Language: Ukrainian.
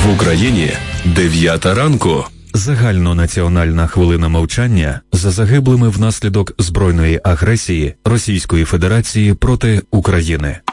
В Україні 9 ранку. Загальнонаціональна хвилина мовчання за загиблими внаслідок збройної агресії Російської Федерації проти України.